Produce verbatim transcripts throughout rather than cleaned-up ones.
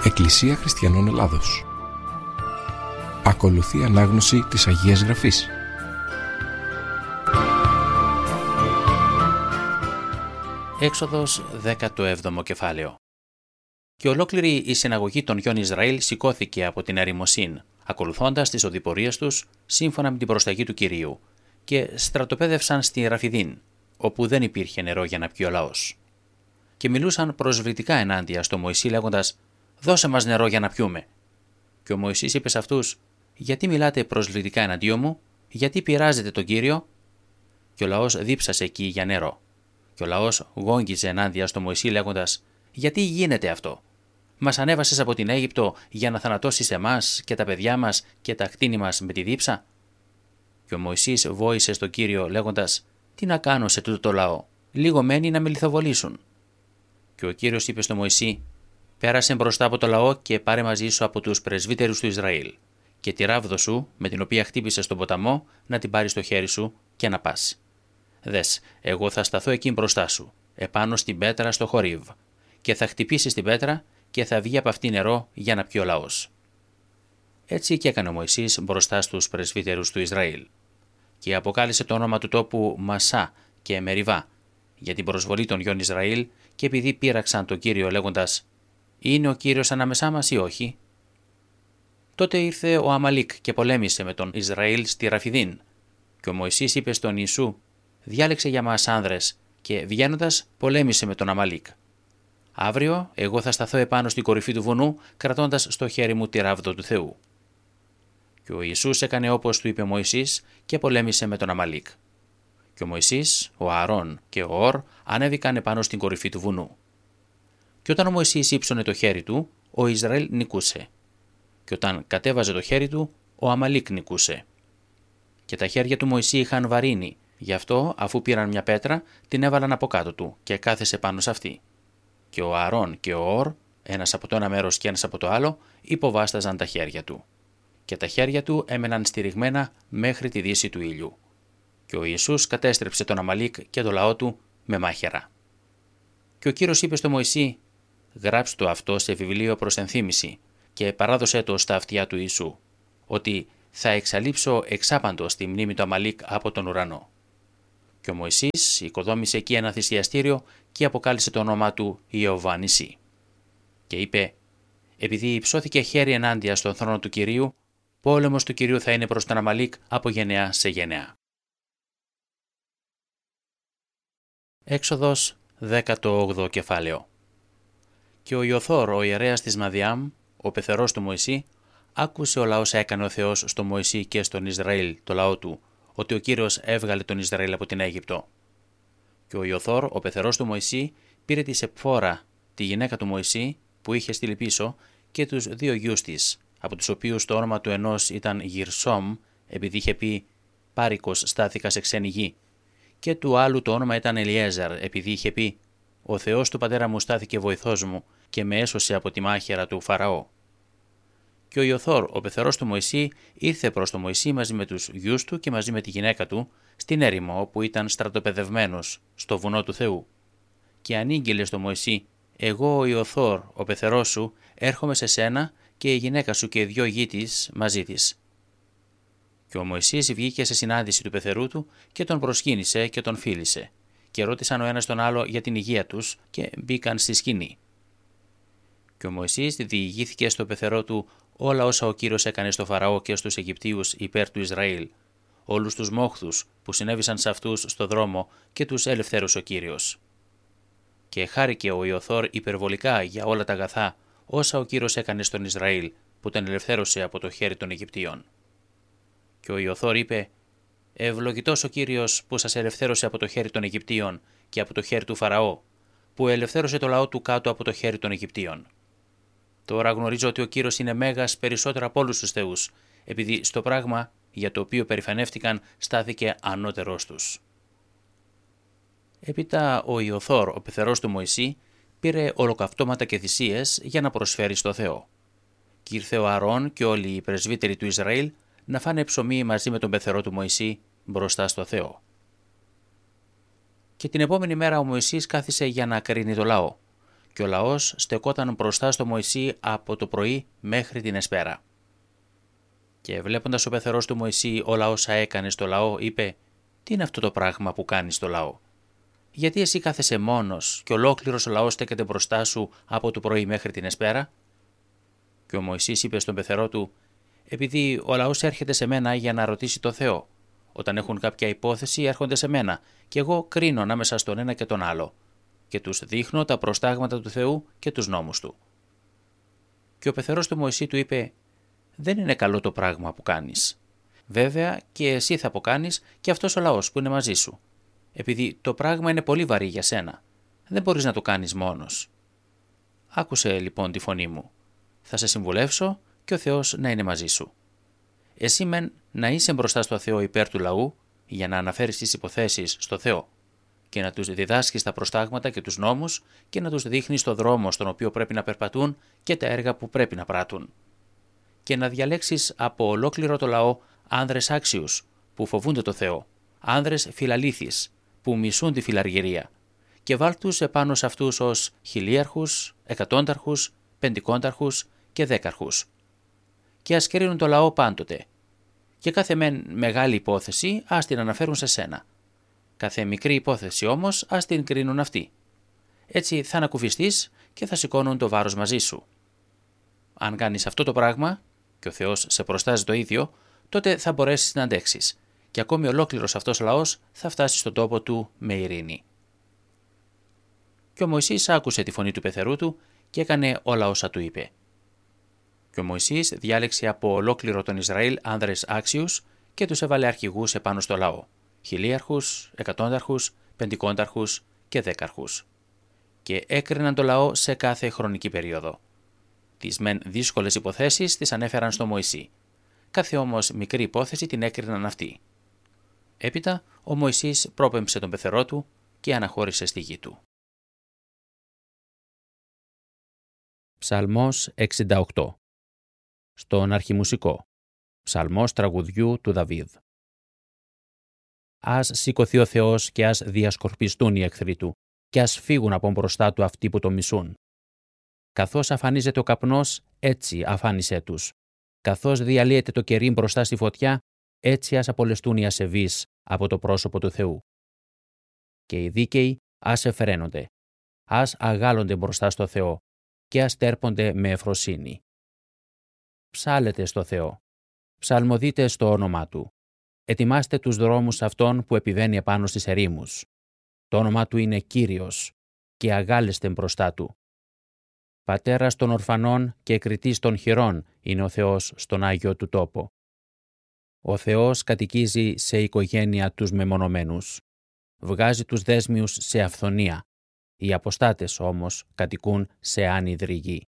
Εκκλησία Χριστιανών Ελλάδος. Ακολουθεί ανάγνωση της Αγίας Γραφής. Έξοδος δέκατο έβδομο κεφάλαιο. Και ολόκληρη η συναγωγή των γιών Ισραήλ σηκώθηκε από την ερημοσύν, ακολουθώντας τις οδηπορίες τους σύμφωνα με την προσταγή του Κυρίου, και στρατοπέδευσαν στη Ραφιδίν, όπου δεν υπήρχε νερό για να πιει ο λαός. Και μιλούσαν προσβλητικά ενάντια στο Μωυσή, λέγοντας: «Δώσε μας νερό για να πιούμε». Και ο Μωυσής είπε σε αυτούς: «Γιατί μιλάτε προσβλητικά εναντίον μου, γιατί πειράζετε τον Κύριο?» Και ο λαός δίψασε εκεί για νερό. Και ο λαός γόγγιζε ενάντια στο Μωυσή, λέγοντας: «Γιατί γίνεται αυτό? Μας ανέβασες από την Αίγυπτο για να θανατώσεις εμάς και τα παιδιά μας και τα κτήνη μας με τη δίψα?» Και ο Μωυσής βόησε στον Κύριο, λέγοντας: «Τι να κάνω σε τούτο το λαό? Λίγο μένει να με λιθοβολήσουν». Και ο Κύριος είπε στο Μωυσή: «Πέρασε μπροστά από το λαό και πάρε μαζί σου από τους πρεσβύτερους του Ισραήλ, και τη ράβδο σου, με την οποία χτύπησες στον ποταμό, να την πάρεις στο χέρι σου και να πας. Δες, εγώ θα σταθώ εκεί μπροστά σου, επάνω στην πέτρα στο Χορίβ, και θα χτυπήσεις την πέτρα και θα βγει από αυτή νερό για να πιει ο λαός». Έτσι και έκανε ο Μωυσής μπροστά στους πρεσβύτερους του Ισραήλ. Και αποκάλεσε το όνομα του τόπου Μασά και Μεριβά για την προσβολή των γιών Ισραήλ, και επειδή πείραξαν τον Κύριο λέγοντας: «Είναι ο Κύριος ανάμεσά μας ή όχι?» Τότε ήρθε ο Αμαλίκ και πολέμησε με τον Ισραήλ στη Ραφιδίν. Και ο Μωυσής είπε στον Ιησού: «Διάλεξε για μας άνδρες, και βγαίνοντας πολέμησε με τον Αμαλίκ. Αύριο εγώ θα σταθώ επάνω στην κορυφή του βουνού, κρατώντας στο χέρι μου τη ράβδο του Θεού». Και ο Ιησούς έκανε όπως του είπε ο Μωυσής και πολέμησε με τον Αμαλίκ. Και ο Μωυσής, ο Ααρών και ο Ορ ανέβηκαν επάνω στην κορυφή του βουνού. Και όταν ο Μωυσής ύψωνε το χέρι του, ο Ισραήλ νικούσε. Και όταν κατέβαζε το χέρι του, ο Αμαλίκ νικούσε. Και τα χέρια του Μωυσή είχαν βαρύνει, γι' αυτό, αφού πήραν μια πέτρα, την έβαλαν από κάτω του και κάθεσε πάνω σε αυτή. Και ο Ααρών και ο Ορ, ένας από το ένα μέρος και ένας από το άλλο, υποβάσταζαν τα χέρια του. Και τα χέρια του έμεναν στηριγμένα μέχρι τη δύση του ήλιου. Και ο Ιησούς κατέστρεψε τον Αμαλίκ και το λαό του με μάχαιρα. Και ο Κύριος είπε στο Μωυσή: «Γράψ' το αυτό σε βιβλίο προς ενθύμηση και παράδοσέ το στα αυτιά του Ιησού, ότι θα εξαλείψω εξάπαντος τη μνήμη του Αμαλίκ από τον ουρανό». Και ο Μωυσής οικοδόμησε εκεί ένα θυσιαστήριο και αποκάλεσε το όνομά του Ιωβά Νησί. Και είπε: «Επειδή υψώθηκε χέρι ενάντια στον θρόνο του Κυρίου, πόλεμος του Κυρίου θα είναι προς τον Αμαλίκ από γενεά σε γενεά». Έξοδος δέκατο όγδοο κεφάλαιο. Και ο Ιωθώρ, ο ιερέας της Μαδιάμ, ο πεθερός του Μωυσή, άκουσε όλα όσα έκανε ο Θεός στον Μωυσή και στον Ισραήλ, το λαό του, ότι ο Κύριος έβγαλε τον Ισραήλ από την Αίγυπτο. Και ο Ιωθώρ, ο πεθερός του Μωυσή, πήρε τη Σεπφόρα, τη γυναίκα του Μωυσή, που είχε στείλει πίσω, και τους δύο γιους της, από τους οποίους το όνομα του ενός ήταν Γυρσόμ, επειδή είχε πει «Πάρικος στάθηκα σε ξένη γη», και του άλλου το όνομα ήταν Ελιέζερ, επειδή είχε πει «Ο Θεός του πατέρα μου στάθηκε βοηθός μου και με έσωσε από τη μάχαιρα του Φαραώ». Και ο Ιωθώρ, ο πεθερός του Μωυσή, ήρθε προς τον Μωυσή μαζί με τους γιους του και μαζί με τη γυναίκα του στην έρημο όπου ήταν στρατοπεδευμένος, στο βουνό του Θεού. Και ανήγγειλε στο Μωυσή: «Εγώ ο Ιωθώρ, ο πεθερός σου, έρχομαι σε σένα και η γυναίκα σου και οι δυο γη της μαζί της». Και ο Μωυσής βγήκε σε συνάντηση του πεθερού του και τον προσκύνησε και τον φίλησε. Και ρώτησαν ο ένας τον άλλο για την υγεία τους και μπήκαν στη σκηνή. Και ο Μωυσής διηγήθηκε στο πεθερό του όλα όσα ο Κύριος έκανε στο Φαραώ και στους Αιγυπτίους υπέρ του Ισραήλ, όλους τους μόχθους που συνέβησαν σε αυτούς στο δρόμο και τους ελευθέρωσε ο Κύριος. Και χάρηκε ο Ιωθώρ υπερβολικά για όλα τα αγαθά όσα ο Κύριος έκανε στον Ισραήλ, που τον ελευθέρωσε από το χέρι των Αιγυπτίων. Και ο Ιωθώρ είπε: «Ευλογητός ο Κύριος που σας ελευθέρωσε από το χέρι των Αιγυπτίων και από το χέρι του Φαραώ, που ελευθέρωσε το λαό του κάτω από το χέρι των Αιγυπτίων. Τώρα γνωρίζω ότι ο Κύριος είναι μέγας περισσότερο από όλους τους θεούς, επειδή στο πράγμα για το οποίο περηφανεύτηκαν στάθηκε ανώτερός τους». Έπειτα ο Ιωθώρ, ο πεθερός του Μωυσή, πήρε ολοκαυτώματα και θυσίες για να προσφέρει στο Θεό. Και ήρθε ο Ααρών και όλοι οι πρεσβύτεροι του Ισραήλ να φάνε ψωμί μαζί με τον πεθερό του Μωυσή μπροστά στο Θεό. Και την επόμενη μέρα ο Μωυσής κάθισε για να κρίνει το λαό. και ο λαός στεκόταν μπροστά στο Μωυσή από το πρωί μέχρι την εσπέρα. Και βλέποντας ο πεθερός του Μωυσή όλα όσα έκανε στο λαό, είπε «Τι είναι αυτό το πράγμα που κάνεις στο λαό? Γιατί εσύ κάθεσαι μόνος και ολόκληρος ο λαός στέκεται μπροστά σου από το πρωί μέχρι την εσπέρα?» Και ο Μωυσής είπε στον πεθερό του «Επειδή ο λαός έρχεται σε μένα για να ρωτήσει το Θεό. Όταν έχουν κάποια υπόθεση έρχονται σε μένα και εγώ κρίνω ανάμεσα στον ένα και τον άλλο και τους δείχνω τα προστάγματα του Θεού και τους νόμους του». Και ο πεθερός του Μωυσή του είπε «Δεν είναι καλό το πράγμα που κάνεις. Βέβαια και εσύ θα αποκάνεις και αυτός ο λαός που είναι μαζί σου. Επειδή το πράγμα είναι πολύ βαρύ για σένα. Δεν μπορείς να το κάνεις μόνος. Άκουσε λοιπόν τη φωνή μου. Θα σε συμβουλεύσω και ο Θεός να είναι μαζί σου. Εσύ μεν να είσαι μπροστά στο Θεό υπέρ του λαού για να αναφέρεις τις υποθέσεις στο Θεό και να τους διδάσκεις τα προστάγματα και τους νόμους και να τους δείχνεις το δρόμο στον οποίο πρέπει να περπατούν και τα έργα που πρέπει να πράττουν. Και να διαλέξεις από ολόκληρο το λαό άνδρες άξιους που φοβούνται το Θεό, άνδρες φιλαλήθεις που μισούν τη φιλαργυρία και βάλ' τους επάνω σε αυτούς ως χιλίαρχους, εκατόνταρχους, πεντηκόνταρχους και δέκαρχους. Και ας κρίνουν το λαό πάντοτε. Και κάθε μεν μεγάλη υπόθεση ας την αναφέρουν σε σένα. Κάθε μικρή υπόθεση όμως ας την κρίνουν αυτοί. Έτσι θα ανακουφιστείς και θα σηκώνουν το βάρος μαζί σου. Αν κάνεις αυτό το πράγμα, και ο Θεός σε προστάζει το ίδιο, τότε θα μπορέσεις να αντέξεις και ακόμη ολόκληρος αυτός ο λαός θα φτάσει στον τόπο του με ειρήνη. Και ο Μωυσής άκουσε τη φωνή του πεθερού του και έκανε όλα όσα του είπε. Και ο Μωυσής διάλεξε από ολόκληρο τον Ισραήλ άνδρες άξιους και τους έβαλε αρχηγούς επάνω στο λαό, χιλίαρχους, εκατόνταρχους, πεντηκόνταρχους και δέκαρχους. Και έκριναν το λαό σε κάθε χρονική περίοδο. Τις μεν δύσκολες υποθέσεις τις ανέφεραν στο Μωυσή. Κάθε όμως μικρή υπόθεση την έκριναν αυτοί. Έπειτα ο Μωυσής πρόπεμψε τον πεθερό του και αναχώρησε στη γη του. Ψαλμός εξήντα οκτώ. Στον αρχιμουσικό. Ψαλμός τραγουδιού του Δαβίδ. Ας σηκωθεί ο Θεός και ας διασκορπιστούν οι εχθροί του και ας φύγουν από μπροστά του αυτοί που το μισούν. Καθώς αφανίζεται ο καπνός, έτσι αφάνισέ τους. Καθώς διαλύεται το κερί μπροστά στη φωτιά, έτσι ας απολεστούν οι ασεβείς από το πρόσωπο του Θεού. Και οι δίκαιοι ας εφραίνονται, ας αγάλλονται μπροστά στο Θεό και ας τέρπονται με ευφροσύνη. Ψάλετε στο Θεό, ψαλμοδείτε στο όνομά Του. Ετοιμάστε τους δρόμους αυτών που επιβαίνει επάνω στις ερήμους. Το όνομα Του είναι Κύριος και αγάλεστε μπροστά Του. Πατέρας των ορφανών και κριτής των χειρών είναι ο Θεός στον Άγιο Του τόπο. Ο Θεός κατοικίζει σε οικογένεια τους μεμονωμένους. Βγάζει τους δέσμιους σε αυθονία. Οι αποστάτες όμως κατοικούν σε άνυδρη γη.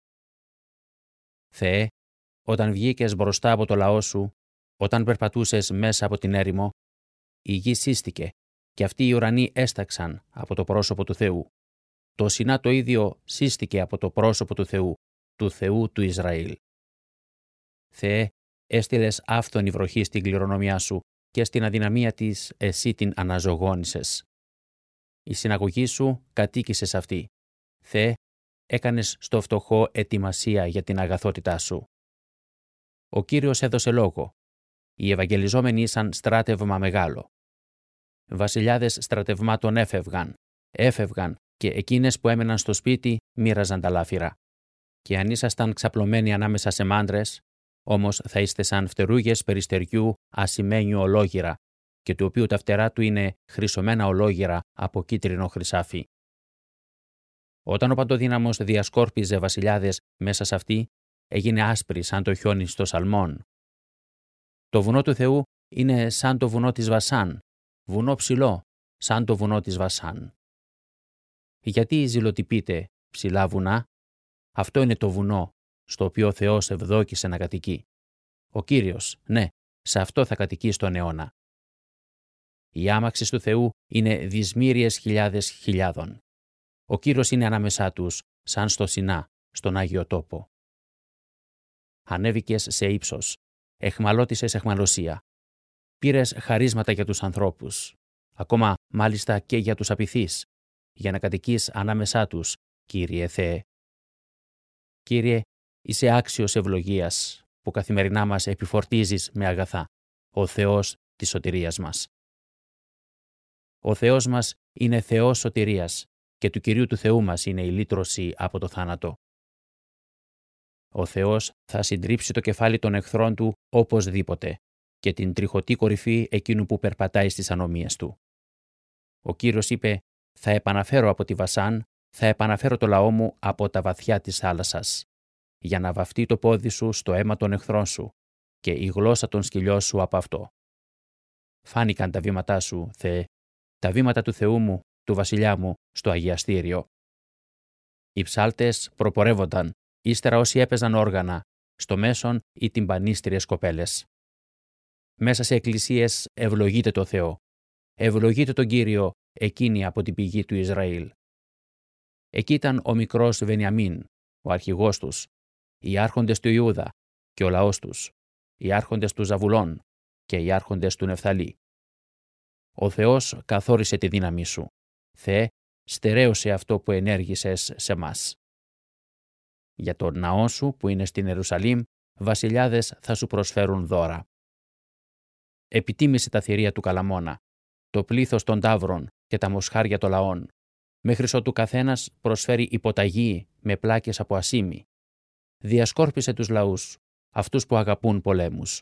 Θεέ, όταν βγήκες μπροστά από το λαό σου, όταν περπατούσες μέσα από την έρημο, η γη σύστηκε και αυτοί οι ουρανοί έσταξαν από το πρόσωπο του Θεού. Το Σινά το ίδιο σύστηκε από το πρόσωπο του Θεού, του Θεού του Ισραήλ. Θεέ, έστειλες άφθονη βροχή στην κληρονομιά σου και στην αδυναμία της εσύ την αναζωγόνησες. Η συναγωγή σου κατοίκησε σε αυτή. Θεέ, έκανες στο φτωχό ετοιμασία για την αγαθότητά σου. Ο Κύριος έδωσε λόγο. Οι ευαγγελιζόμενοι ήσαν στράτευμα μεγάλο. Βασιλιάδες στρατευμάτων έφευγαν, έφευγαν και εκείνες που έμεναν στο σπίτι μοίραζαν τα λάφυρα. Και αν ήσασταν ξαπλωμένοι ανάμεσα σε μάντρες, όμως θα είστε σαν φτερούγες περιστεριού ασημένιου ολόγυρα, και του οποίου τα φτερά του είναι χρυσωμένα ολόγυρα από κίτρινο χρυσάφι. Όταν ο Παντοδύναμος διασκόρπιζε βασιλιάδες μέσα σε αυτή, έγινε άσπρη σαν το χιόνι στο Σαλμόν. Το βουνό του Θεού είναι σαν το βουνό της Βασάν, βουνό ψηλό, σαν το βουνό της Βασάν. Γιατί ζηλοτυπείτε ψηλά βουνά? Αυτό είναι το βουνό, στο οποίο ο Θεός ευδόκησε να κατοικεί. Ο Κύριος, ναι, σε αυτό θα κατοικεί στον αιώνα. Οι άμαξες του Θεού είναι δυσμύριες χιλιάδες χιλιάδων. Ο Κύριος είναι ανάμεσά τους, σαν στο Σινά, στον Άγιο Τόπο. Ανέβηκες σε ύψος, εχμαλώτησες εχμαλωσία. Πήρες χαρίσματα για τους ανθρώπους, ακόμα μάλιστα και για τους απειθείς, για να κατοικείς ανάμεσά τους Κύριε Θεέ. Κύριε, είσαι άξιος ευλογίας που καθημερινά μας επιφορτίζεις με αγαθά, ο Θεός της σωτηρίας μας. Ο Θεός μας είναι Θεός σωτηρίας και του Κυρίου του Θεού μας είναι η λύτρωση από το θάνατο. Ο Θεός θα συντρίψει το κεφάλι των εχθρών του οπωσδήποτε και την τριχωτή κορυφή εκείνου που περπατάει στις ανομίες του. Ο Κύριος είπε «Θα επαναφέρω από τη Βασάν, θα επαναφέρω το λαό μου από τα βαθιά της θάλασσας, για να βαφτεί το πόδι σου στο αίμα των εχθρών σου και η γλώσσα των σκυλιών σου από αυτό». Φάνηκαν τα βήματά σου, Θεέ, τα βήματα του Θεού μου, του βασιλιά μου, στο αγιαστήριο. Οι ψάλτες προπορεύονταν, ύστερα όσοι έπαιζαν όργανα, στο μέσον οι τυμπανίστριες κοπέλες. Μέσα σε εκκλησίες ευλογείτε το Θεό, ευλογείτε τον Κύριο, εκείνη από την πηγή του Ισραήλ. Εκεί ήταν ο μικρός Βενιαμίν, ο αρχηγός τους, οι άρχοντες του Ιούδα και ο λαός τους, οι άρχοντες του Ζαβουλών και οι άρχοντες του Νεφθαλή. Ο Θεός καθόρισε τη δύναμή σου. Θεέ, στερέωσε αυτό που ενέργησες σε μας. Για τον ναό σου που είναι στην Ιερουσαλήμ, βασιλιάδες θα σου προσφέρουν δώρα. Επιτίμησε τα θηρία του Καλαμώνα, το πλήθος των ταύρων και τα μοσχάρια των λαών, μέχρι ότου καθένας προσφέρει υποταγή με πλάκες από ασήμι. Διασκόρπισε τους λαούς, αυτούς που αγαπούν πολέμους.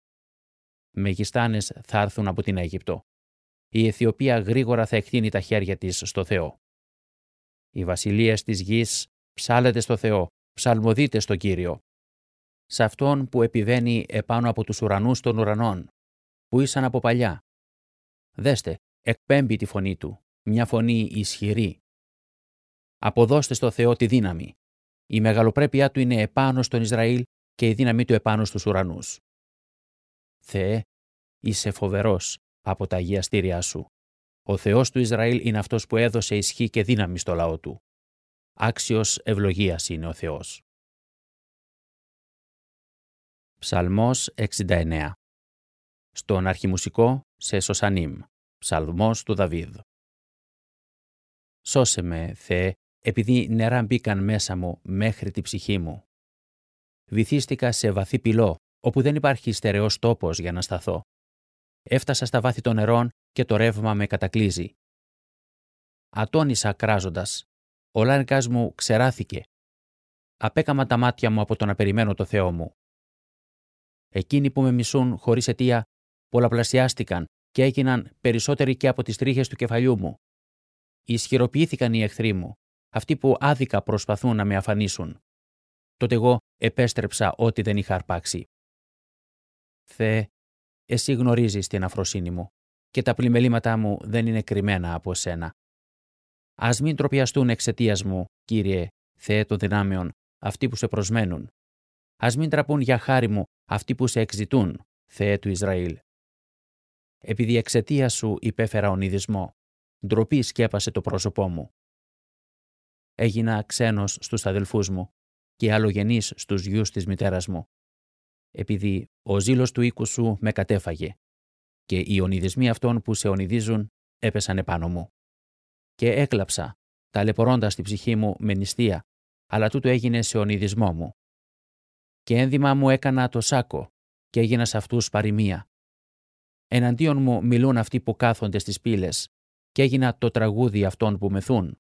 Μεγιστάνες θα έρθουν από την Αίγυπτο. Η Αιθιοπία γρήγορα θα εκτείνει τα χέρια της στο Θεό. Οι βασιλείες της γης ψάλετε στο Θεό, ψαλμοδείτε στο Κύριο. Σε Αυτόν που επιβαίνει επάνω από τους ουρανούς των ουρανών, που ήσαν από παλιά. Δέστε, εκπέμπει τη φωνή Του, μια φωνή ισχυρή. Αποδώστε στο Θεό τη δύναμη. Η μεγαλοπρέπειά Του είναι επάνω στον Ισραήλ και η δύναμή Του επάνω στους ουρανούς. Θεέ, είσαι φοβερός από τα αγιαστήριά Σου. Ο Θεός του Ισραήλ είναι Αυτός που έδωσε ισχύ και δύναμη στο λαό Του. Άξιος ευλογίας είναι ο Θεός. Ψαλμός εξήντα εννέα. Στον αρχιμουσικό σε Σωσανίμ. Ψαλμός του Δαβίδ. Σώσε με, Θεέ, επειδή νερά μπήκαν μέσα μου μέχρι τη ψυχή μου. Βυθίστηκα σε βαθύ πυλό, όπου δεν υπάρχει στερεός τόπος για να σταθώ. Έφτασα στα βάθη των νερών και το ρεύμα με κατακλείζει. Ατώνησα κράζοντας. Ο λάρικας μου ξεράθηκε. Απέκαμα τα μάτια μου από το να περιμένω το Θεό μου. Εκείνοι που με μισούν χωρίς αιτία πολλαπλασιάστηκαν και έγιναν περισσότεροι και από τις τρίχες του κεφαλιού μου. Ισχυροποιήθηκαν οι εχθροί μου, αυτοί που άδικα προσπαθούν να με αφανίσουν. Τότε εγώ επέστρεψα ό,τι δεν είχα αρπάξει. Θεέ, Εσύ γνωρίζεις την αφροσύνη μου και τα πλημελήματά μου δεν είναι κρυμμένα από Σένα. Ας μην τροπιαστούν εξαιτίας μου, Κύριε, Θεέ των δυνάμεων, αυτοί που Σε προσμένουν. Ας μην τραπούν για χάρη μου αυτοί που Σε εξητούν, Θεέ του Ισραήλ. Επειδή εξαιτίας Σου υπέφερα ονειδισμό, ντροπή σκέπασε το πρόσωπό μου. Έγινα ξένος στους αδελφούς μου και αλλογενής στους γιους της μητέρας μου. Επειδή ο ζήλος του οίκου Σου με κατέφαγε και οι ονειδισμοί αυτών που Σε ονειδίζουν έπεσαν επάνω μου. Και έκλαψα, ταλαιπωρώντας την ψυχή μου με νηστεία, αλλά τούτο έγινε σε ονειδισμό μου. Και ένδυμα μου έκανα το σάκο και έγινα σε αυτούς παροιμία. Εναντίον μου μιλούν αυτοί που κάθονται στις πύλες και έγινα το τραγούδι αυτών που μεθούν.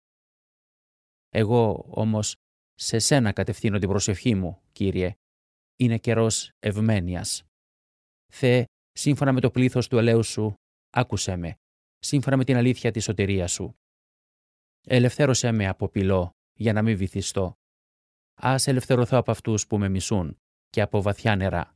Εγώ όμως σε Σένα κατευθύνω την προσευχή μου, Κύριε. Είναι καιρός ευμένειας. Θεέ, σύμφωνα με το πλήθος του ελέους Σου, άκουσέ με, σύμφωνα με την αλήθεια της σωτηρίας Σου. Ελευθέρωσέ με από πυλό, για να μην βυθιστώ. Ας ελευθερωθώ από αυτούς που με μισούν και από βαθιά νερά.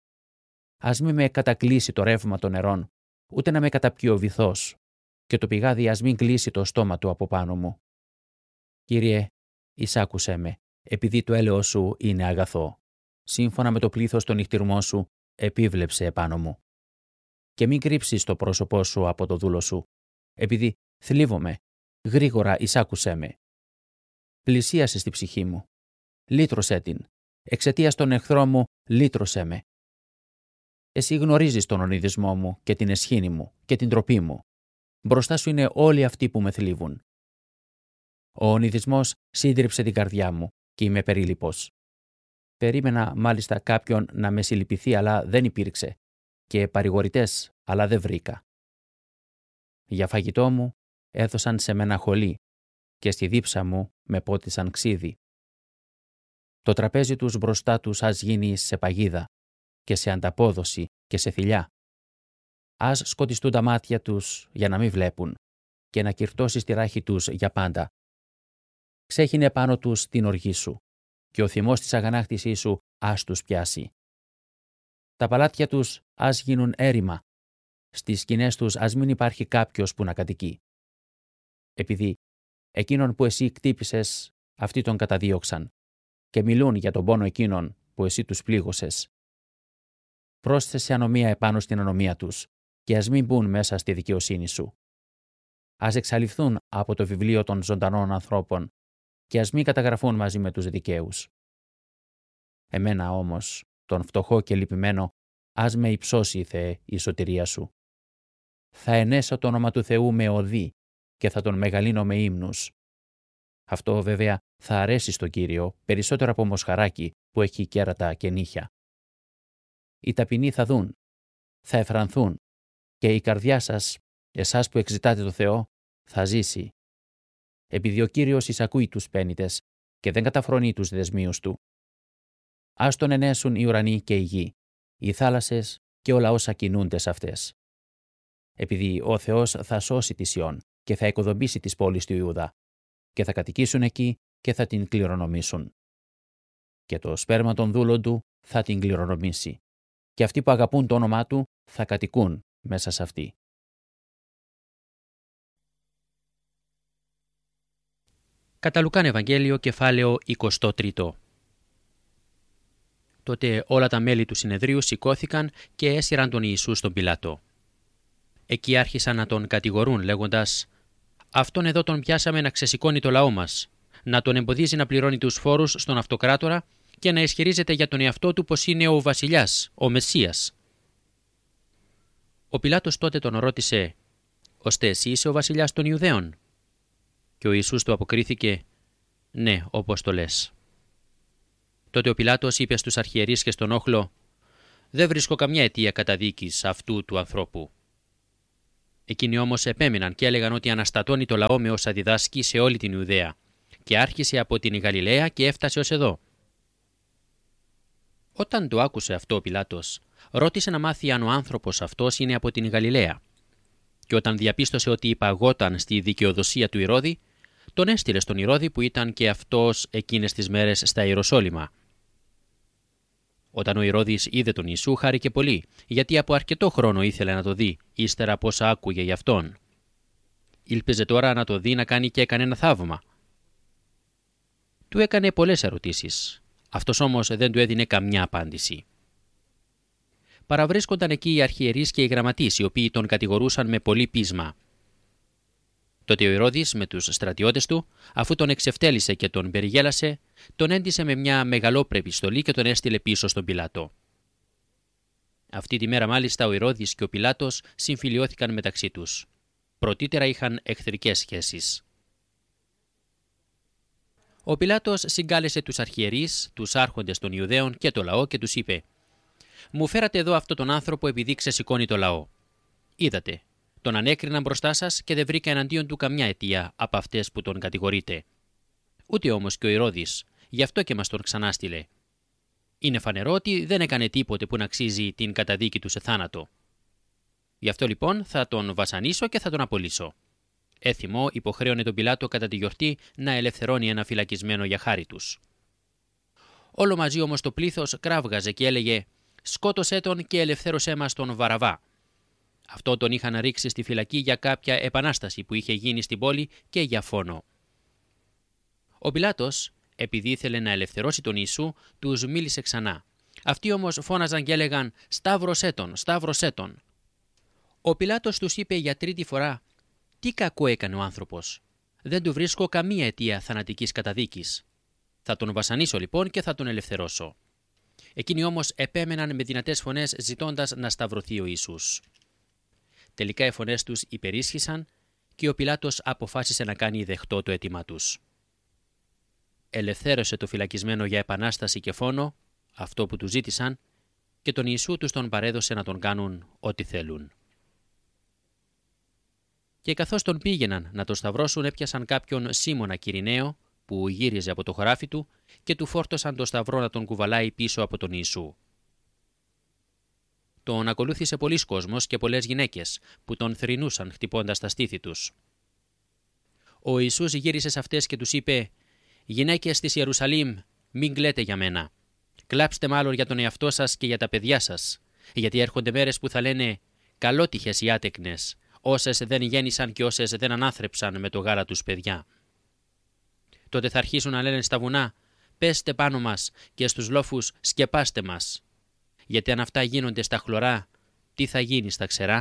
Ας μην με κατακλείσει το ρεύμα των νερών, ούτε να με καταπιεί ο βυθός, και το πηγάδι ας μην κλείσει το στόμα του από πάνω μου. Κύριε, εισάκουσέ με, επειδή το έλεος Σου είναι αγαθό. Σύμφωνα με το πλήθος των νυχτηρμών Σου, επίβλεψε επάνω μου. Και μην κρύψεις το πρόσωπό Σου από το δούλο Σου, επειδή θλίβομαι, γρήγορα εισάκουσέ με. Πλησίασε στη ψυχή μου. Λύτρωσέ την. Εξαιτίας των εχθρών μου, λύτρωσέ με. Εσύ γνωρίζεις τον ονειδισμό μου και την εσχήνη μου και την τροπή μου. Μπροστά Σου είναι όλοι αυτοί που με θλίβουν. Ο ονειδισμός σύντριψε την καρδιά μου και είμαι περίλυπος. Περίμενα μάλιστα κάποιον να με συλληπιθεί, αλλά δεν υπήρξε, και παρηγορητές, αλλά δεν βρήκα. Για φαγητό μου έδωσαν σε μένα χολή και στη δίψα μου με πότισαν ξύδι. Το τραπέζι τους μπροστά τους ας γίνει σε παγίδα και σε ανταπόδοση και σε θηλιά. Ας σκοτιστούν τα μάτια τους για να μην βλέπουν και να κυρτώσει στη ράχη τους για πάντα. Ξέχινε πάνω τους την οργή σου και ο θυμός της αγανάκτησής σου ας τους πιάσει. Τα παλάτια τους ας γίνουν έρημα, στις σκηνές τους ας μην υπάρχει κάποιος που να κατοικεί. Επειδή εκείνον που εσύ κτύπησες, αυτοί τον καταδίωξαν και μιλούν για τον πόνο εκείνον που εσύ τους πλήγωσες. Πρόσθεσε ανομία επάνω στην ανομία τους και ας μην μπουν μέσα στη δικαιοσύνη σου. Ας εξαλειφθούν από το βιβλίο των ζωντανών ανθρώπων και ας μην καταγραφούν μαζί με τους δικαίους. Εμένα όμως, τον φτωχό και λυπημένο, ας με υψώσει, Θεέ, η σωτηρία σου. Θα ενέσω το όνομα του Θεού με οδύ και θα τον μεγαλύνω με ύμνους. Αυτό βέβαια θα αρέσει στον Κύριο περισσότερο από μοσχαράκι που έχει κέρατα και νύχια. Οι ταπεινοί θα δουν, θα εφρανθούν και η καρδιά σας, εσάς που εξητάτε το Θεό, θα ζήσει. Επειδή ο Κύριος εισακούει τους πένητες και δεν καταφρονεί τους δεσμίους του. Ας τον ενέσουν οι ουρανοί και η γη, οι θάλασσες και όλα όσα κινούνται σε αυτές. Επειδή ο Θεός θα σώσει τη Σιών και θα οικοδομήσει τις πόλεις του Ιούδα και θα κατοικήσουν εκεί και θα την κληρονομήσουν. Και το σπέρμα των δούλων του θα την κληρονομήσει και αυτοί που αγαπούν το όνομά του θα κατοικούν μέσα σε αυτή. Κατά Λουκάν Ευαγγέλιο, κεφάλαιο είκοσι τρία. Τότε όλα τα μέλη του συνεδρίου σηκώθηκαν και έσυραν τον Ιησού στον Πιλάτο. Εκεί άρχισαν να τον κατηγορούν λέγοντας «Αυτόν εδώ τον πιάσαμε να ξεσηκώνει το λαό μας, να τον εμποδίζει να πληρώνει τους φόρους στον αυτοκράτορα και να ισχυρίζεται για τον εαυτό του πως είναι ο βασιλιάς, ο Μεσσίας». Ο Πιλάτος τότε τον ρώτησε «Ώστε εσύ είσαι ο βασιλιάς των Ιουδαίων?» Και ο Ιησούς του αποκρίθηκε «Ναι, όπως το λες». Τότε ο Πιλάτος είπε στους αρχιερείς και στον όχλο «Δεν βρίσκω καμιά αιτία καταδίκης αυτού του ανθρώπου». Εκείνοι όμως επέμειναν και έλεγαν ότι αναστατώνει το λαό με όσα διδάσκει σε όλη την Ιουδαία και άρχισε από την Γαλιλαία και έφτασε ως εδώ. Όταν το άκουσε αυτό ο Πιλάτος, ρώτησε να μάθει αν ο άνθρωπος αυτός είναι από την Γαλιλαία. Και όταν διαπίστωσε ότι υπαγόταν στη δικαιοδοσία του Ηρώδη, τον έστειλε στον Ηρώδη που ήταν και αυτός εκείνες τις μέρες στα Ιεροσόλυμα. Όταν ο Ηρώδης είδε τον Ιησού, χάρηκε πολύ, γιατί από αρκετό χρόνο ήθελε να το δει, ύστερα από όσα άκουγε γι' αυτόν. Ήλπιζε τώρα να το δει να κάνει και κανένα θαύμα. Του έκανε πολλές ερωτήσεις. Αυτός όμως δεν του έδινε καμιά απάντηση. Παραβρίσκονταν εκεί οι αρχιερείς και οι γραμματείς, οι οποίοι τον κατηγορούσαν με πολύ πείσμα. Τότε ο Ηρώδης με τους στρατιώτες του, αφού τον εξευτέλισε και τον περιγέλασε, τον έντυσε με μια μεγαλόπρεπη στολή και τον έστειλε πίσω στον Πιλάτο. Αυτή τη μέρα μάλιστα ο Ηρώδης και ο Πιλάτος συμφιλιώθηκαν μεταξύ τους. Πρωτήτερα είχαν εχθρικές σχέσεις. Ο Πιλάτος συγκάλεσε τους αρχιερείς, τους άρχοντες των Ιουδαίων και το λαό και τους είπε «Μου φέρατε εδώ αυτόν τον άνθρωπο επειδή ξεσηκώνει το λαό. Είδατε, τον ανέκριναν μπροστά σας και δεν βρήκα εναντίον του καμιά αιτία από αυτές που τον κατηγορείτε. Ούτε όμως και ο Ηρώδης, γι' αυτό και μας τον ξανάστειλε. Είναι φανερό ότι δεν έκανε τίποτε που να αξίζει την καταδίκη του σε θάνατο. Γι' αυτό λοιπόν θα τον βασανίσω και θα τον απολύσω». Έθιμο υποχρέωνε τον Πιλάτο κατά τη γιορτή να ελευθερώνει ένα φυλακισμένο για χάρη τους. Όλο μαζί όμως το πλήθος κράβγαζε και έλεγε «Σκότωσέ τον και ελευθέρωσέ μας τον Βαραβά». Αυτό τον είχαν ρίξει στη φυλακή για κάποια επανάσταση που είχε γίνει στην πόλη και για φόνο. Ο Πιλάτος, επειδή ήθελε να ελευθερώσει τον Ιησού, τους μίλησε ξανά. Αυτοί όμως φώναζαν και έλεγαν «Σταύρωσέ τον, σταύρωσέ τον». Ο Πιλάτος τους είπε για τρίτη φορά «Τι κακό έκανε ο άνθρωπος. Δεν του βρίσκω καμία αιτία θανατικής καταδίκης. Θα τον βασανίσω λοιπόν και θα τον ελευθερώσω». Εκείνοι όμως επέμεναν με δυνατές φωνές ζητώντας να σταυρωθεί ο Ιησούς. Τελικά οι φωνές τους υπερίσχυσαν και ο Πιλάτος αποφάσισε να κάνει δεχτό το αίτημά τους. Ελευθέρωσε το φυλακισμένο για επανάσταση και φόνο, αυτό που του ζήτησαν, και τον Ιησού τους τον παρέδωσε να τον κάνουν ό,τι θέλουν. Και καθώς τον πήγαιναν να τον σταυρώσουν, έπιασαν κάποιον Σίμωνα Κυρηναίο που γύριζε από το χωράφι του και του φόρτωσαν το σταυρό να τον κουβαλάει πίσω από τον Ιησού. Τον ακολούθησε πολλοί κόσμος και πολλές γυναίκες που τον θρηνούσαν χτυπώντας τα στήθη τους. Ο Ιησούς γύρισε σε αυτές και τους είπε: «Γυναίκες της Ιερουσαλήμ, μην κλαίτε για μένα. Κλάψτε μάλλον για τον εαυτό σας και για τα παιδιά σας, γιατί έρχονται μέρες που θα λένε καλότυχες οι άτεκνες, όσες δεν γέννησαν και όσες δεν ανάθρεψαν με το γάλα τους παιδιά. Τότε θα αρχίσουν να λένε στα βουνά, πέστε πάνω μας, και στους λόφους σκεπάστε μας. Γιατί αν αυτά γίνονται στα χλωρά, τι θα γίνει στα ξερά?»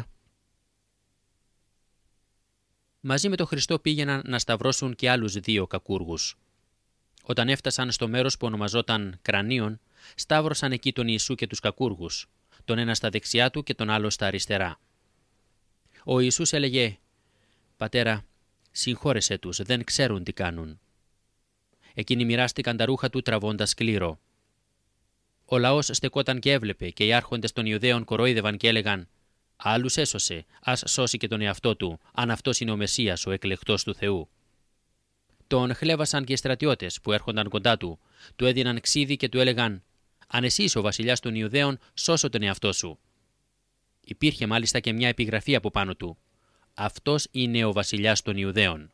Μαζί με τον Χριστό πήγαιναν να σταυρώσουν και άλλους δύο κακούργους. Όταν έφτασαν στο μέρος που ονομαζόταν Κρανίον, σταύρωσαν εκεί τον Ιησού και τους κακούργους, τον ένα στα δεξιά του και τον άλλο στα αριστερά. Ο Ιησούς έλεγε: «Πατέρα, συγχώρεσέ τους, δεν ξέρουν τι κάνουν». Εκείνοι μοιράστηκαν τα ρούχα του τραβώντας κλήρο. Ο λαός στεκόταν και έβλεπε, και οι άρχοντες των Ιουδαίων κορόιδευαν και έλεγαν: «Άλλους έσωσε, ας σώσει και τον εαυτό του, αν αυτός είναι ο Μεσσίας, ο εκλεκτός του Θεού». Τον χλέβασαν και οι στρατιώτες που έρχονταν κοντά του, του έδιναν ξύδι και του έλεγαν: «Αν εσύ είσαι ο βασιλιάς των Ιουδαίων, σώσω τον εαυτό σου». Υπήρχε μάλιστα και μια επιγραφή από πάνω του: «Αυτός είναι ο βασιλιάς των Ιουδαίων».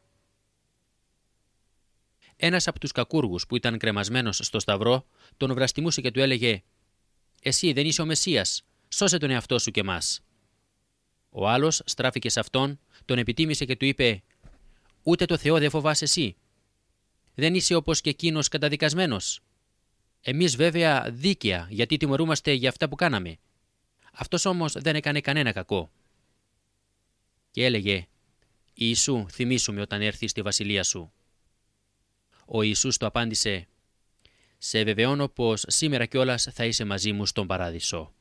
Ένας από τους κακούργους που ήταν κρεμασμένος στο σταυρό τον βραστιμούσε και του έλεγε: «Εσύ δεν είσαι ο Μεσσίας, σώσε τον εαυτό σου και εμάς». Ο άλλος στράφηκε σε αυτόν, τον επιτίμησε και του είπε: «Ούτε το Θεό δεν φοβάσαι εσύ. Δεν είσαι όπως και εκείνος καταδικασμένος. Εμείς βέβαια δίκαια, γιατί τιμωρούμαστε για αυτά που κάναμε. Αυτός όμως δεν έκανε κανένα κακό». Και έλεγε: «Ιησού, θυμήσου με όταν έρθεις στη βασιλεία σου». Ο Ιησούς το απάντησε: «Σε βεβαιώνω πως σήμερα κιόλας θα είσαι μαζί μου στον παράδεισο».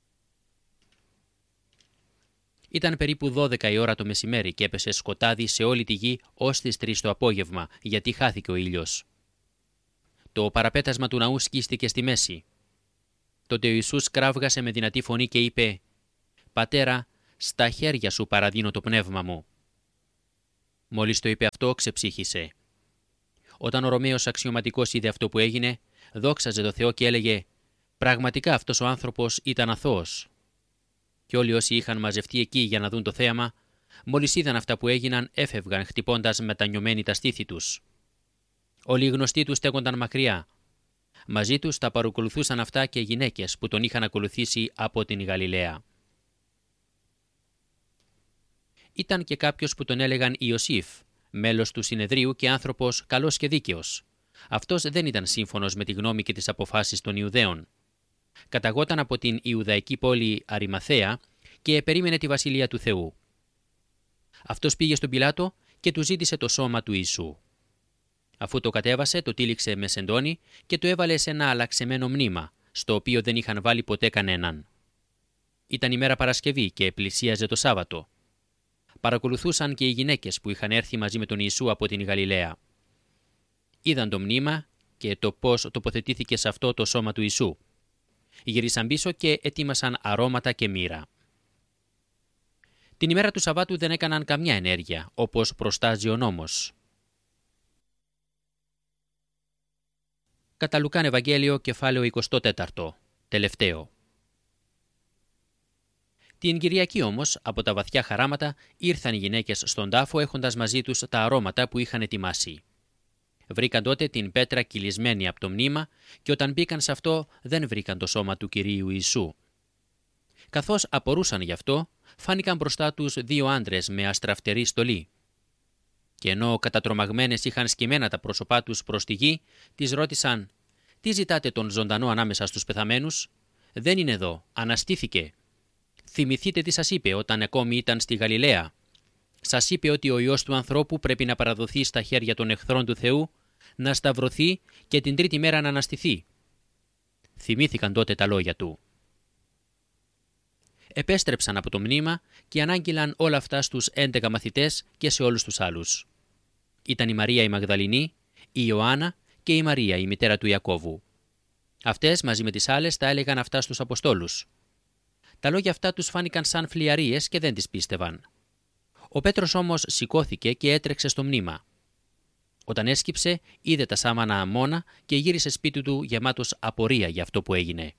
Ήταν περίπου δώδεκα η ώρα το μεσημέρι και έπεσε σκοτάδι σε όλη τη γη ως τις τρεις το απόγευμα, γιατί χάθηκε ο ήλιος. Το παραπέτασμα του ναού σκίστηκε στη μέση. Τότε ο Ιησούς κράβγασε με δυνατή φωνή και είπε: «Πατέρα, στα χέρια σου παραδίνω το πνεύμα μου». Μόλις το είπε αυτό, ξεψύχησε. Όταν ο Ρωμαίος αξιωματικός είδε αυτό που έγινε, δόξαζε το Θεό και έλεγε: «Πραγματικά αυτός ο άνθρωπος ήταν αθώος». Και όλοι όσοι είχαν μαζευτεί εκεί για να δουν το θέαμα, μόλις είδαν αυτά που έγιναν, έφευγαν χτυπώντας μετανιωμένοι τα στήθη τους. Όλοι οι γνωστοί τους στέκονταν μακριά. Μαζί τους τα παρακολουθούσαν αυτά και γυναίκες που τον είχαν ακολουθήσει από την Γαλιλαία. Ήταν και κάποιος που τον έλεγαν Ιωσήφ, μέλος του συνεδρίου και άνθρωπος καλός και δίκαιος. Αυτός δεν ήταν σύμφωνος με τη γνώμη και τις αποφάσεις των Ιουδαίων. Καταγόταν από την Ιουδαϊκή πόλη Αριμαθαία και περίμενε τη βασιλεία του Θεού. Αυτός πήγε στον Πιλάτο και του ζήτησε το σώμα του Ιησού. Αφού το κατέβασε, το τύλιξε με σεντόνι και το έβαλε σε ένα αλλαξεμένο μνήμα, στο οποίο δεν είχαν βάλει ποτέ κανέναν. Ήταν ημέρα Παρασκευή και πλησίαζε το Σάββατο. Παρακολουθούσαν και οι γυναίκες που είχαν έρθει μαζί με τον Ιησού από την Γαλιλαία. Είδαν το μνήμα και το πώς τοποθετήθηκε σε αυτό το σώμα του Ιησού. Γυρίσαν πίσω και ετοίμασαν αρώματα και μοίρα. Την ημέρα του Σαββάτου δεν έκαναν καμιά ενέργεια, όπως προστάζει ο νόμος. Κατά Λουκάν Ευαγγέλιο, κεφάλαιο είκοσι τέσσερα, τελευταίο. Την Κυριακή όμως, από τα βαθιά χαράματα, ήρθαν οι γυναίκες στον τάφο έχοντας μαζί τους τα αρώματα που είχαν ετοιμάσει. Βρήκαν τότε την πέτρα κυλισμένη από το μνήμα και όταν μπήκαν σε αυτό δεν βρήκαν το σώμα του Κυρίου Ιησού. Καθώς απορούσαν γι' αυτό, φάνηκαν μπροστά τους δύο άντρες με αστραφτερή στολή. Και ενώ κατατρομαγμένες είχαν σκυμμένα τα πρόσωπά τους προς τη γη, τις ρώτησαν: «Τι ζητάτε τον ζωντανό ανάμεσα στους πεθαμένους? Δεν είναι εδώ, αναστήθηκε. Θυμηθείτε τι σας είπε όταν ακόμη ήταν στη Γαλιλαία. Σας είπε ότι ο Υιός του ανθρώπου πρέπει να παραδοθεί στα χέρια των εχθρών του Θεού, να σταυρωθεί και την τρίτη μέρα να αναστηθεί». Θυμήθηκαν τότε τα λόγια του. επέστρεψαν από το μνήμα και ανάγγειλαν όλα αυτά στους έντεκα μαθητές και σε όλους τους άλλους. Ήταν η Μαρία η Μαγδαληνή, η Ιωάννα και η Μαρία η μητέρα του Ιακώβου. Αυτές μαζί με τις άλλες τα έλεγαν αυτά στους Αποστόλους. Τα λόγια αυτά τους φάνηκαν σαν φλιαρίες και δεν τις πίστευαν. Ο Πέτρος όμως σηκώθηκε και έτρεξε στο μνήμα. Όταν έσκυψε, είδε τα σάμανα μόνα και γύρισε σπίτι του γεμάτος απορία για αυτό που έγινε.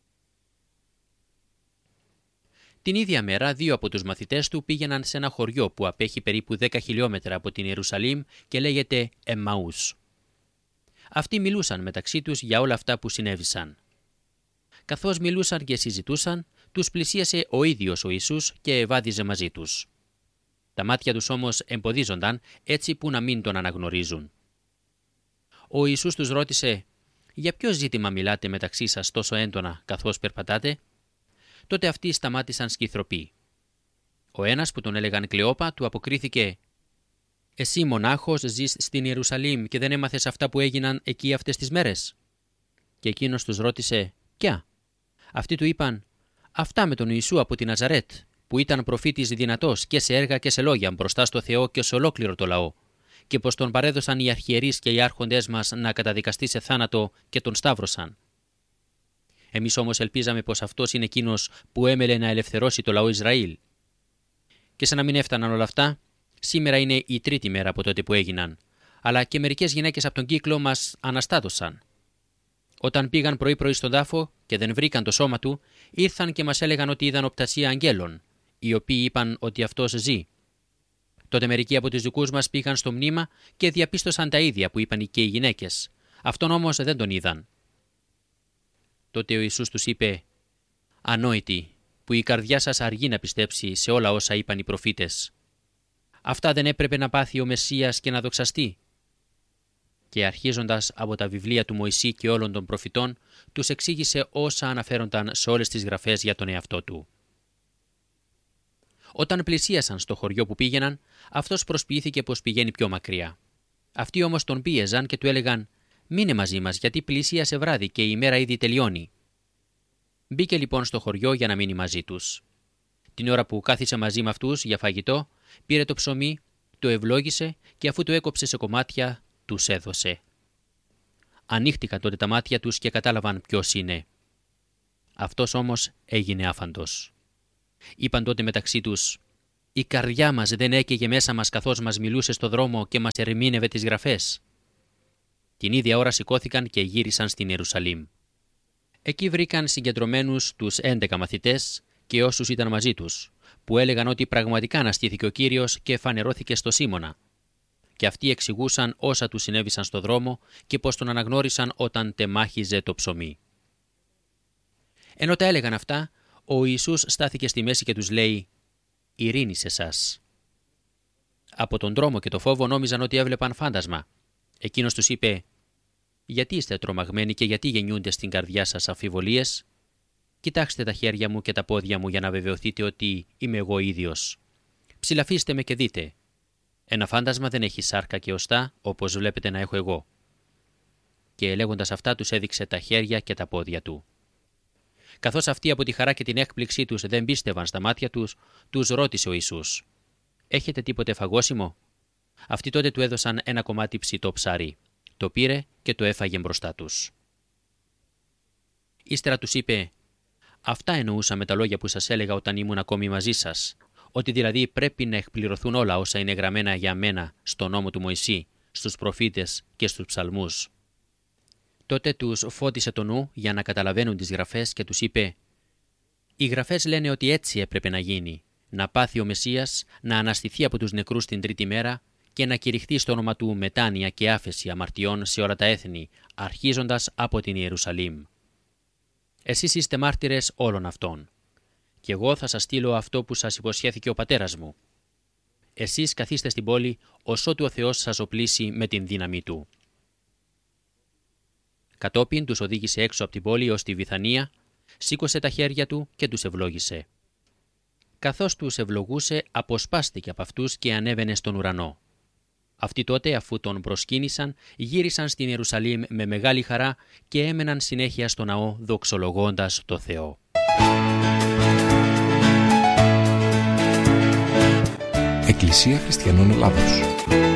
Την ίδια μέρα, δύο από τους μαθητές του πήγαιναν σε ένα χωριό που απέχει περίπου δέκα χιλιόμετρα από την Ιερουσαλήμ και λέγεται Εμμαούς. Αυτοί μιλούσαν μεταξύ τους για όλα αυτά που συνέβησαν. Καθώς μιλούσαν και συζητούσαν, τους πλησίασε ο ίδιος ο Ιησούς και ευάδιζε μαζί τους. Τα μάτια τους όμως εμποδίζονταν έτσι που να μην τον αναγνωρίζουν. Ο Ιησούς τους ρώτησε «Για ποιο ζήτημα μιλάτε μεταξύ σας τόσο έντονα καθώς περπατάτε?» Τότε αυτοί σταμάτησαν σκυθροποί. Ο ένας που τον έλεγαν Κλεόπα του αποκρίθηκε «Εσύ μονάχος ζεις στην Ιερουσαλήμ και δεν έμαθες αυτά που έγιναν εκεί αυτές τις μέρες?» Και εκείνος τους ρώτησε «Ποια?» Αυτοί του είπαν «Αυτά με τον Ιησού από τη Ναζαρέτ, που ήταν προφήτης δυνατός και σε έργα και σε λόγια μπροστά στο Θεό και σε ολόκληρο το λαό, και πως τον παρέδωσαν οι αρχιερείς και οι άρχοντές μας να καταδικαστεί σε θάνατο και τον σταύρωσαν. Εμείς όμως ελπίζαμε πως αυτός είναι εκείνος που έμελε να ελευθερώσει το λαό Ισραήλ. Και σαν να μην έφταναν όλα αυτά, σήμερα είναι η τρίτη μέρα από τότε που έγιναν, αλλά και μερικές γυναίκες από τον κύκλο μας αναστάτωσαν. Όταν πήγαν πρωί-πρωί στον τάφο και δεν βρήκαν το σώμα του, ήρθαν και μας έλεγαν ότι είδαν οπτασία αγγέλων, οι οποίοι είπαν ότι αυτός ζει. Τότε μερικοί από τους δικούς μας πήγαν στο μνήμα και διαπίστωσαν τα ίδια που είπαν και οι γυναίκες. Αυτόν όμως δεν τον είδαν. Τότε ο Ιησούς τους είπε «Ανόητοι, που η καρδιά σας αργεί να πιστέψει σε όλα όσα είπαν οι προφήτες. Αυτά δεν έπρεπε να πάθει ο Μεσσίας και να δοξαστεί?» Και αρχίζοντας από τα βιβλία του Μωυσή και όλων των προφητών, τους εξήγησε όσα αναφέρονταν σε όλες τις γραφές για τον εαυτό του. Όταν πλησίασαν στο χωριό που πήγαιναν, αυτός προσποιήθηκε πως πηγαίνει πιο μακριά. Αυτοί όμως τον πίεζαν και του έλεγαν «Μείνε μαζί μας, γιατί πλησίασε βράδυ και η ημέρα ήδη τελειώνει». Μπήκε λοιπόν στο χωριό για να μείνει μαζί τους. Την ώρα που κάθισε μαζί με αυτούς για φαγητό, πήρε το ψωμί, το ευλόγησε και αφού το έκοψε σε κομμάτια, τους έδωσε. Ανοίχτηκαν τότε τα μάτια τους και κατάλαβαν ποιος είναι. Αυτός όμως έγινε άφαντος. Είπαν τότε μεταξύ τους «Η καρδιά μας δεν έκαιγε μέσα μας καθώς μας μιλούσε στο δρόμο και μας ερμήνευε τις γραφές?» Την ίδια ώρα σηκώθηκαν και γύρισαν στην Ιερουσαλήμ. Εκεί βρήκαν συγκεντρωμένους τους έντεκα μαθητές και όσους ήταν μαζί τους, που έλεγαν ότι πραγματικά αναστήθηκε ο Κύριος και φανερώθηκε στο Σίμωνα. Και αυτοί εξηγούσαν όσα τους συνέβησαν στο δρόμο και πως τον αναγνώρισαν όταν τεμάχιζε το ψωμί. Ενώ τα έλεγαν αυτά, ο Ιησούς στάθηκε στη μέση και τους λέει «Ειρήνη σε σας». Από τον τρόμο και το φόβο νόμιζαν ότι έβλεπαν φάντασμα. Εκείνος τους είπε «Γιατί είστε τρομαγμένοι και γιατί γεννιούνται στην καρδιά σας αμφιβολίες? Κοιτάξτε τα χέρια μου και τα πόδια μου για να βεβαιωθείτε ότι είμαι εγώ ίδιος. Ψηλαφίστε με και δείτε. Ένα φάντασμα δεν έχει σάρκα και οστά όπως βλέπετε να έχω εγώ». Και λέγοντας αυτά τους έδειξε τα χέρια και τα πόδια του. Καθώς αυτοί από τη χαρά και την έκπληξή τους δεν πίστευαν στα μάτια τους, τους ρώτησε ο Ιησούς «Έχετε τίποτε φαγώσιμο?» Αυτοί τότε του έδωσαν ένα κομμάτι ψητό ψάρι. Το πήρε και το έφαγε μπροστά τους. Ύστερα τους είπε «Αυτά εννοούσα με τα λόγια που σας έλεγα όταν ήμουν ακόμη μαζί σας, ότι δηλαδή πρέπει να εκπληρωθούν όλα όσα είναι γραμμένα για μένα στο νόμο του Μωυσή, στους προφήτες και στους ψαλμούς». Τότε τους φώτισε το νου για να καταλαβαίνουν τις γραφές και τους είπε «Οι γραφές λένε ότι έτσι έπρεπε να γίνει, να πάθει ο Μεσσίας, να αναστηθεί από τους νεκρούς την τρίτη μέρα και να κηρυχθεί στο όνομα του μετάνοια και άφεση αμαρτιών σε όλα τα έθνη, αρχίζοντας από την Ιερουσαλήμ. Εσείς είστε μάρτυρες όλων αυτών. Και εγώ θα σας στείλω αυτό που σας υποσχέθηκε ο πατέρας μου. Εσείς καθίστε στην πόλη, ωσότου ο Θεός σας οπλίσει με την δύναμή του». Κατόπιν τους οδήγησε έξω από την πόλη ως τη Βιθανία, σήκωσε τα χέρια του και τους ευλόγησε. Καθώς τους ευλογούσε, αποσπάστηκε από αυτούς και ανέβαινε στον ουρανό. Αυτοί τότε, αφού τον προσκύνησαν, γύρισαν στην Ιερουσαλήμ με μεγάλη χαρά και έμεναν συνέχεια στο ναό δοξολογώντας το Θεό. Εκκλησία Χριστιανών Ελλάδος.